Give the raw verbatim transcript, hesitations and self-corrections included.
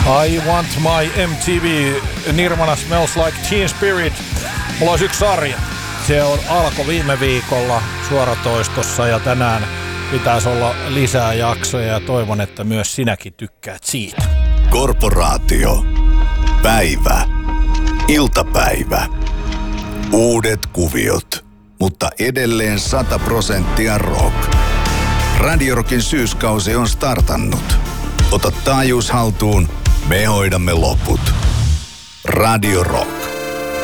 I want my M T V. Nirvana Smells Like Teen Spirit. Mulla olisi yksi sarja. Se on alkoi viime viikolla suoratoistossa ja tänään pitäisi olla lisää jaksoja ja toivon, että myös sinäkin tykkäät siitä. Korporaatio. Päivä. Iltapäivä. Uudet kuviot, mutta edelleen sata prosenttia rock. Radio Rockin syyskausi on startannut. Ota taajuus haltuun, me hoidamme loput. Radio Rock.